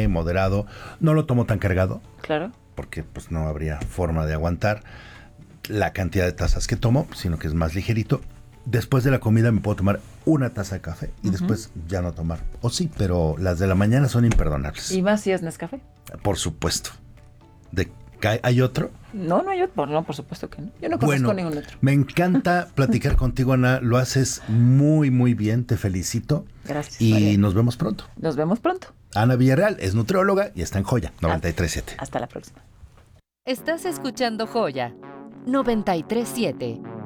porcentaje moderado. No lo tomo tan cargado. Claro. Porque pues no habría forma de aguantar la cantidad de tazas que tomo, sino que es más ligerito. Después de la comida me puedo tomar una taza de café y después ya no tomar. O sí, pero las de la mañana son imperdonables. ¿Y más si es Nescafé? Por supuesto. ¿Hay otro? No, por supuesto que no. Yo no conozco ningún otro. Me encanta platicar contigo, Ana. Lo haces muy, muy bien. Te felicito. Gracias. Y María. nos vemos pronto. Nos vemos pronto. Ana Villarreal es nutrióloga y está en Joya 93.7. Hasta la próxima. Estás escuchando Joya 93.7.